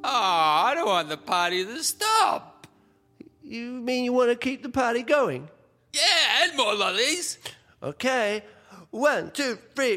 I don't want the party to stop. You mean you want to keep the party going? Yeah, and more lollies. Okay. 1, 2, 3,